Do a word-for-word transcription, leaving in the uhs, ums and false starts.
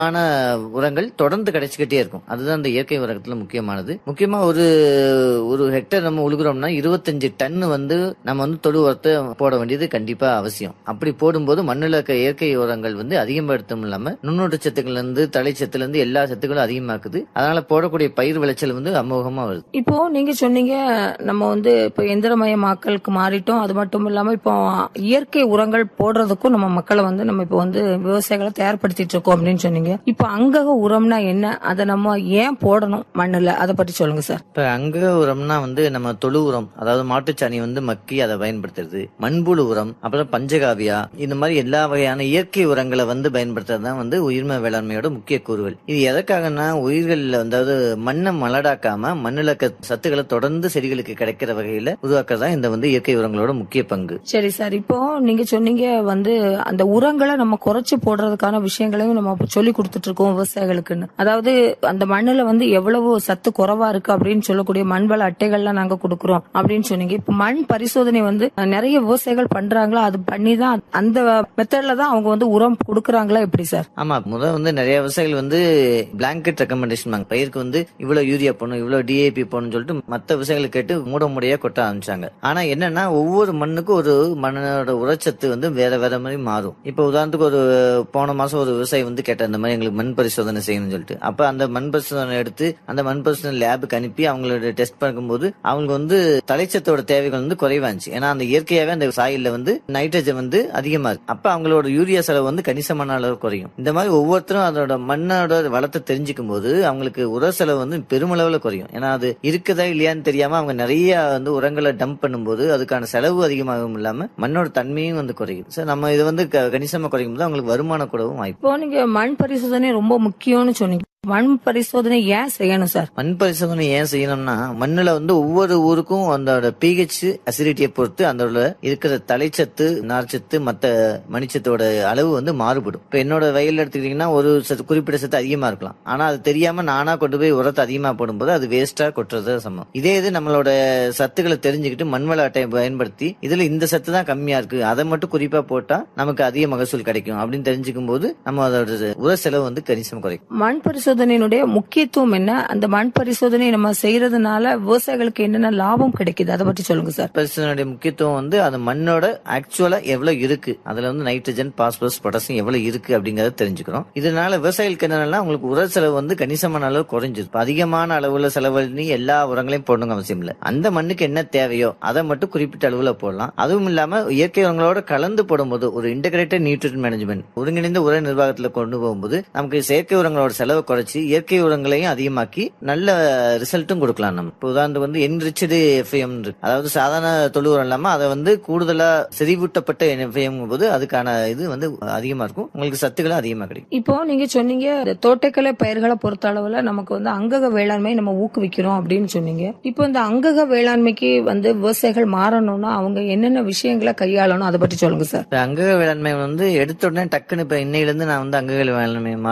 ஆன உரங்கள் தொடர்ந்து கிடைச்சிக்கிட்டே இருக்கும். அதுதான் இந்த இயற்கை உரத்துல முக்கியமானது. முக்கியமா ஒரு ஒரு ஹெக்டேர் நம்ம உழுகுறோம்னா இருபத்தஞ்சு டன் வந்து நம்ம வந்து தொழு உரத்தை போட வேண்டியது கண்டிப்பா அவசியம். அப்படி போடும்போது மண்ணுல இருக்க இயற்கை உரங்கள் வந்து அதிகப்படுத்தும் இல்லாம நுண்ணூட்ட சத்துக்கள் இருந்து தழைச்சத்துல இருந்து எல்லா சத்துக்களும் அதிகமாக்குது. அதனால போடக்கூடிய பயிர் விளைச்சல் வந்து அமோகமா வருது. இப்போ நீங்க சொன்னீங்க நம்ம வந்து இப்போ எந்திரமயமாக்கலுக்கு மாறிட்டோம். அது மட்டும் இல்லாம இப்போ இயற்கை உரங்கள் போடுறதுக்கும் நம்ம மக்களை வந்து நம்ம இப்போ வந்து விவசாயிகளை தயார்படுத்திட்டு இருக்கோம் அப்படின்னு சொன்னீங்க. இப்ப அங்கக உரம்னா என்ன, அதை நம்ம ஏன் போடணும் மண்ணுல, அதை பத்தி சொல்லுங்க சார். இப்ப அங்கக உரம்னா வந்து நம்ம தொழு உரம், அதாவது மாட்டுச்சாணி வந்து மக்கி அதை பயன்படுத்துறது, மண்புழு உரம், அப்புறம் பஞ்சகாவியா, இந்த மாதிரி எல்லா வகையான இயற்கை உரங்களை வந்து பயன்படுத்துறது தான் வந்து உயிர்ம வேளாண்மையோட முக்கிய கூறுகள். இது எதற்காகனா உயிர்கள் அதாவது மண்ணை மலடாக்காம மண்ணுல இருக்க சத்துக்களை தொடர்ந்து செடிகளுக்கு கிடைக்கிற வகையில உருவாக்குறதா இந்த வந்து இயற்கை உரங்களோட முக்கிய பங்கு. சரி சார், இப்போ நீங்க சொன்னீங்க வந்து அந்த உரங்களை நம்ம குறைச்சு போடுறதுக்கான விஷயங்களையும் நம்ம சொல்லி கொடுத்துட்டு இருக்கோம் விவசாயிகளுக்குன்னு. அதாவது அந்த மண்ணுல வந்து எவ்வளவு சத்து குறைவா இருக்கு அப்படின்னு சொல்லக்கூடிய மண்வள அட்டைகள்லாம் நாங்க கொடுக்கறோம் அப்படின்னு சொன்னீங்க. இப்ப மண் பரிசோதனை வந்து நிறைய விவசாயிகள் பண்றாங்களா, அது பண்ணிதான் அந்த மெத்தட்ல தான் அவங்க வந்து உரம் கொடுக்கறாங்களா எப்படி சார்? ஆமா, முதல் வந்து நிறைய விவசாயிகள் வந்து பிளாங்கெட் ரெக்கமெண்டேஷன் பயிருக்கு வந்து இவ்வளவு யூரியா போடணும், இவ்வளவு டிஏபி போடணும்னு சொல்லிட்டு மத்த விவசாயிகளை கேட்டு மூட முறையா கொட்ட ஆரம்பிச்சாங்க. ஆனா என்னன்னா ஒவ்வொரு மண்ணுக்கும் ஒரு மண்ணோட உரச்சத்து வந்து வேற வேற மாதிரி மாறும். இப்ப உதாரணத்துக்கு ஒரு போன மாசம் ஒரு விவசாயி வந்து கேட்ட இந்த மாதிரி எங்களுக்கு மண் பரிசோதனை செய்யணும்னு சொல்லிட்டு, அப்ப அந்த மண் பரிசோதனை எடுத்து அந்த மண் பரிசோதனை லேபுக்கு அனுப்பி அவங்களோட டெஸ்ட் பார்க்கும்போது அவங்களுக்கு வந்து தலைச்சத்தோட தேவைகள் வந்து குறைவாச்சு. ஏன்னா அந்த இயற்கையாவே அந்த சாயில்ல வந்து நைட்ரஜன் வந்து அதிகமா இருக்கு. அப்ப அவங்களோட யூரியா செலவு வந்து கணிசமான அளவு குறையும். இந்த மாதிரி ஒவ்வொருத்தரும் அதோட மண்ணோட வளத்தை தெரிஞ்சுக்கும் போது அவங்களுக்கு உர செலவு வந்து பெருமளவுல குறையும். ஏன்னா அது இருக்குதா இல்லையான்னு தெரியாம அவங்க நிறைய வந்து உரங்களை டம்ப் பண்ணும்போது அதுக்கான செலவு அதிகமாகவும் இல்லாம மண்ணோட தன்மையும் வந்து குறையுது. சார் நம்ம இதை வந்து கணிசமா குறைக்கும் போது அவங்களுக்கு வருமானம் கூடவும் வாய்ப்பு. இப்போ நீங்க மண் பரிசோதனை ரொம்ப முக்கியம்னு சொன்னீங்க. மண் பரிசோதனை ஏன் செய்யணும் சார்? மண் பரிசோதனை ஏன் செய்யணும்னா மண்ணுல வந்து ஒவ்வொரு ஊருக்கும் அந்த பிஹெச் அசிடிட்டியை பொறுத்து அந்த இருக்கிற தலைச்சத்து, நார்ச்சத்து, மத்த மணிச்சத்தோட அளவு வந்து மாறுபடும். இப்ப என்னோட வயல்ல எடுத்துக்கிட்டீங்கன்னா ஒரு சத்து குறிப்பிட்ட சத்து அதிகமா இருக்கலாம். ஆனா அது தெரியாம நானா கொண்டு போய் உரத்தை அதிகமா போடும்போது அது வேஸ்டா கொட்டுறது சமம். இதே இது நம்மளோட சத்துக்களை தெரிஞ்சுக்கிட்டு மண்வள அட்டையை பயன்படுத்தி இதுல இந்த சத்து தான் கம்மியா இருக்கு, அதை மட்டும் குறிப்பா போட்டா நமக்கு அதிக மகசூல் கிடைக்கும் அப்படின்னு தெரிஞ்சுக்கும் போது நம்ம அதோட உர செலவு வந்து கணிசம் குறைக்கும். மண் பரிசோதனையினுடைய முக்கியத்துவம் என்ன? அந்த மண் பரிசோதனை நம்ம செய்யறதுனால விவசாயிகளுக்கு என்னென்ன லாபம் கிடைக்குது, அதை பற்றி சொல்லுங்க சார். பரிசோதனையுடைய முக்கியத்துவம் வந்து அந்த மண்ணோட ஆக்சுவலா எவ்வளவு இருக்கு, அதுல வந்து நைட்ரஜன், பாஸ்பரஸ், பொட்டாசியம் எவ்வளவு இருக்கு அப்படிங்கறத தெரிஞ்சுக்கிறோம். இதனால விவசாயிகளுக்கு என்னன்னா உங்களுக்கு உர செலவு வந்து கணிசமான அளவு குறைஞ்சது. அதிகமான அளவுல செலவு பண்ணி எல்லா உரங்களையும் போடணும் அவசியம் இல்ல. அந்த மண்ணுக்கு என்ன தேவையோ அதை மட்டும் குறிப்பிட்ட அளவுல போடலாம். அதுவும் இல்லாம இயற்கை உரங்களோட கலந்து போடும்போது ஒரு இன்டகிரேட்டட் நியூட்ரியன் மேனேஜ்மெண்ட், ஒருங்கிணைந்த உர நிர்வாகத்துல கொண்டு போகும்போது நமக்கு செயற்கை உரங்களோட செலவு குறைச்சி இயற்கை உரங்களையும் அதிகமாக்கி நல்ல ரிசல்ட்டும் கொடுக்கலாம். நம்ம இப்போ உதாரணத்துக்கு வந்து என்ரிச்சடு எஃப்எம் இருக்கு, அதாவது சாதாரண தொழு உரம் இல்லாம அதை வந்து கூடுதலா செறிவூட்டப்பட்ட எஃப்எம் போது அதுக்கான இது வந்து அதிகமா இருக்கும், உங்களுக்கு சத்துக்களும் அதிகமா கிடைக்கும். இப்போ நீங்க சொன்னீங்க தோட்டக்கலை பயிர்களை பொறுத்த அளவுல நமக்கு வந்து அங்கக வேளாண்மை நம்ம ஊக்குவிக்கிறோம் அப்படின்னு சொன்னீங்க. இப்போ இந்த அங்கக வேளாண்மைக்கு வந்து விவசாயிகள் மாறணும்னா அவங்க என்னென்ன விஷயங்களை கையாளணும், அதை பற்றி சொல்லுங்க சார். அங்கக வேளாண்மை வந்து எடுத்த உடனே டக்குன்னு இப்ப இன்னையில இருந்து நான் வந்து அங்கக வேளாண்மை